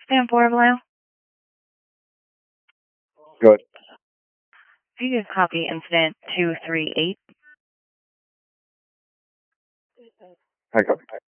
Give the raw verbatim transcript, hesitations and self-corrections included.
Stand for Blue. Good. Do you copy incident two three eight? I copy.